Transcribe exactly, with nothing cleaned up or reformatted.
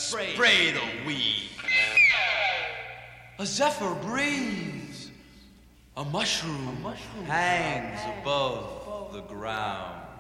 spray, spray the weed. A zephyr breathes. A mushroom, A mushroom hangs above the ground.